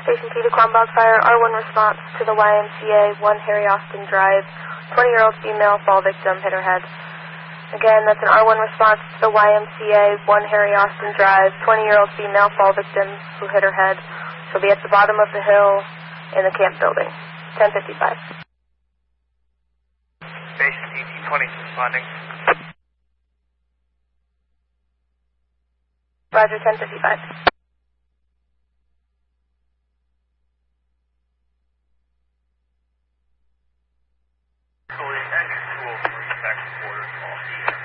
Station T to Clombog Fire, R1 response to the YMCA, 1 Harry Austin Drive, 20-year-old female fall victim, hit her head. Again, that's an R1 response to the YMCA, 1 Harry Austin Drive, 20-year-old female fall victim who hit her head. She'll be at the bottom of the hill in the camp building. 10:55. Station DT-20 responding. Roger, 10:55.